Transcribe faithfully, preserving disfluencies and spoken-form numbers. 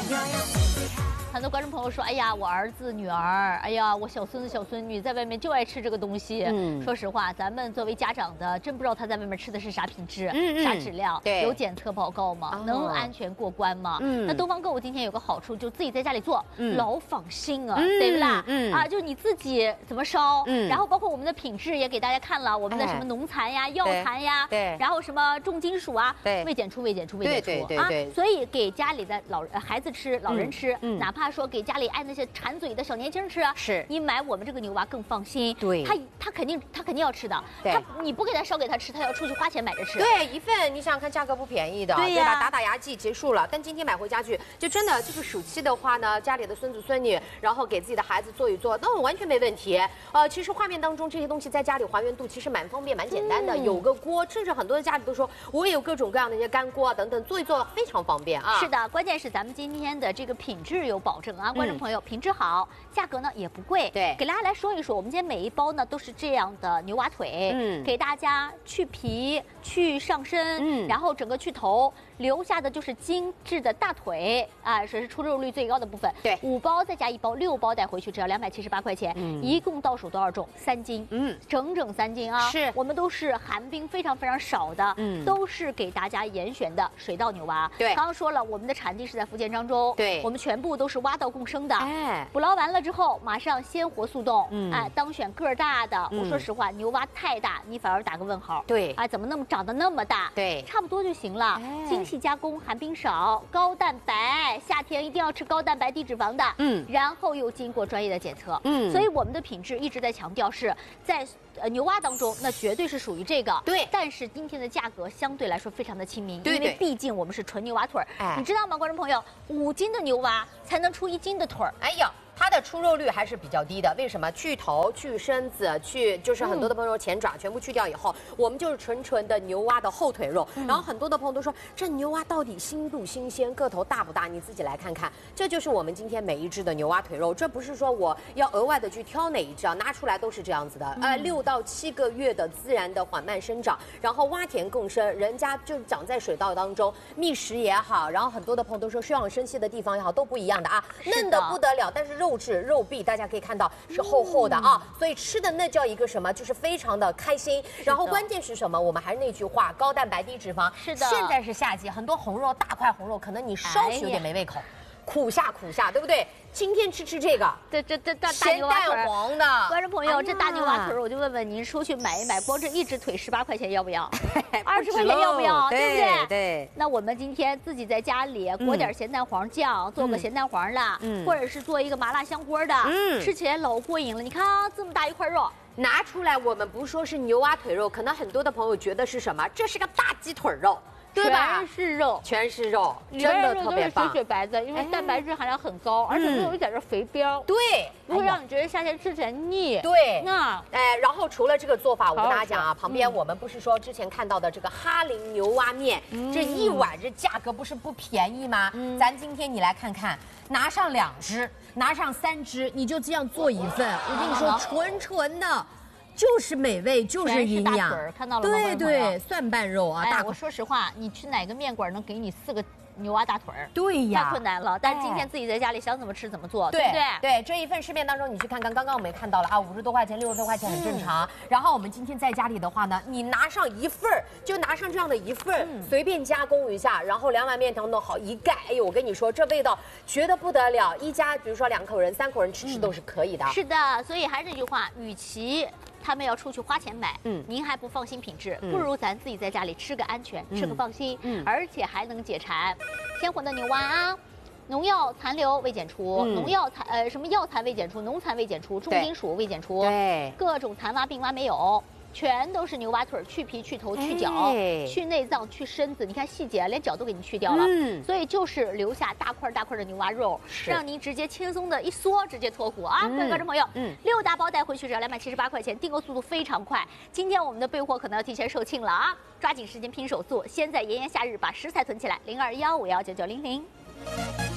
很多观众朋友说：“哎呀，我儿子、女儿，哎呀，我小孙子、小孙女在外面就爱吃这个东西。”嗯，说实话，咱们作为家长的，真不知道他在外面吃的是啥品质、嗯、啥质量， 对， 有检测报告吗？哦、能安全过关吗？嗯，那东方购物今天有个好处，就自己在家里做，嗯、老放心啊，嗯、对不啦？嗯啊，就你自己怎么烧，嗯，然后包括我们的品质也给大家看了，我们的什么农残呀、药残呀， 对， 然后什么重金属啊， 对， 未检出、未检出、未检出， 对对对对， 啊，所以给家里的老孩子吃、老人吃，嗯，哪怕说给家里爱那些馋嘴的小年轻吃啊， 是你买我们这个牛蛙更放心。 对， 他他肯定他肯定要吃的，他你不给他烧给他吃，他要出去花钱买着吃。 对，一份你想想看，价格不便宜的， 对呀， 对吧？打打牙祭结束了，但今天买回家去，就真的就是暑期的话呢，家里的孙子孙女，然后给自己的孩子做一做，那完全没问题。呃，其实画面当中这些东西在家里还原度其实蛮方便、蛮简单的，嗯、有个锅，甚至很多的家里都说我也有各种各样的一些干锅啊等等，做一做非常方便啊。 是的，关键是咱们今天的这个品质有保证啊，观众朋友，嗯、品质好。价格呢也不贵， 对， 给大家来说一说，我们今天每一包呢都是这样的牛蛙腿，嗯，给大家去皮、去上身，嗯，然后整个去头，留下的就是精致的大腿啊，这是出肉率最高的部分。 对， 五包再加一包，六包带回去只要两百七十八块钱，嗯，一共到手多少重？三斤，嗯，整整三斤啊！ 是， 我们都是寒冰非常非常少的，嗯，都是给大家严选的水稻牛蛙。 对， 刚刚说了，我们的产地是在福建漳州， 对， 我们全部都是挖到共生的， 哎， 捕捞完了之后，马上鲜活速冻，嗯，哎，当选个儿大的。嗯、我说实话，牛蛙太大，你反而打个问号。 对， 哎，怎么那么长得那么大？ 对， 差不多就行了。哎、精细加工，含冰少，高蛋白，夏天一定要吃高蛋白低脂肪的。嗯，然后又经过专业的检测。嗯，所以我们的品质一直在强调是在呃牛蛙当中，那绝对是属于这个。 对， 但是今天的价格相对来说非常的亲民， 对对， 因为毕竟我们是纯牛蛙腿儿。 哎， 你知道吗，观众朋友？五斤的牛蛙才能出一斤的腿儿。 哎呀。它的出肉率还是比较低的，为什么？去头、去身子、去就是很多的朋友前爪全部去掉以后，嗯、我们就是纯纯的牛蛙的后腿肉。嗯、然后很多的朋友都说，这牛蛙到底新不新鲜，个头大不大？你自己来看看，这就是我们今天每一只的牛蛙腿肉。这不是说我要额外的去挑哪一只啊，拿出来都是这样子的。嗯、呃，六到七个月的自然的缓慢生长，然后洼田共生，人家就长在水稻当中，觅食也好，然后很多的朋友都说休养生息的地方也好，都不一样的啊，嫩的不得了，但是肉。肉质肉壁，大家可以看到是厚厚的啊，嗯、所以吃的那叫一个什么，就是非常的开心。然后关键是什么？我们还是那句话，高蛋白低脂肪。 是的， 现在是夏季，很多红肉大块红肉，可能你稍许有点没胃口。哎苦下苦下，对不对？今天吃吃这个， 这这这大咸蛋黄的。 观众朋友，哎、这大牛蛙腿，我就问问您，出去买一买，光这一只腿十八块钱要不要？二十块钱要不要？对不对？ 对。 那我们今天自己在家里裹点咸蛋黄酱，嗯、做个咸蛋黄的，嗯、或者是做一个麻辣香锅的，嗯、吃起来老过瘾了。你看啊，这么大一块肉。 拿出来，我们不说是牛蛙腿肉，可能很多的朋友觉得是什么？这是个大鸡腿肉。对吧？ 全是肉， 全是肉，真的特别棒。 雪雪白的，因为蛋白质含量很高，而且没有一点的肥膘， 对， 不会让你觉得夏天吃起来腻。 对， 那哎，然后除了这个做法，我跟大家讲啊，旁边我们不是说之前看到的这个哈林牛蛙面，这一碗这价格不是不便宜吗？咱今天你来看看，拿上两只，拿上三只，你就这样做一份，我跟你说，纯纯的。就是美味，就是营养， 看到了吗？ 对对，蒜瓣肉啊，大。 我说实话，你去哪个面馆能给你四个牛蛙大腿儿？ 对呀， 太困难了。但是今天自己在家里想怎么吃怎么做，对不对？ 对，这一份市面当中，你去看看，刚刚我们也看到了啊，五十多块钱、六十多块钱很正常。然后我们今天在家里的话呢，你拿上一份儿，就拿上这样的一份儿，随便加工一下，然后两碗面条弄好一盖，哎呦，我跟你说，这味道绝对不得了。一家比如说两口人、三口人吃吃都是可以的。 是的，所以还是那句话，与其他们要出去花钱买，嗯，您还不放心品质，不如咱自己在家里吃个安全，吃个放心，嗯，而且还能解馋。鲜活的牛蛙啊，农药残留未检出，嗯、农药残呃什么药残未检出，农残未检出，重金属未检出， 对， 各种残蛙病蛙没有。全都是牛蛙腿，去皮、去头、去脚、哎、去内脏、去身子，你看细节，连脚都给你去掉了。嗯，所以就是留下大块大块的牛蛙肉，让您直接轻松的一缩，直接脱骨啊！各位、嗯、观众朋友，嗯，六大包带回去只要两百七十八块钱，订购速度非常快。今天我们的备货可能要提前售罄了啊！抓紧时间拼手速，先在炎炎夏日把食材囤起来，零二幺五幺九九零零。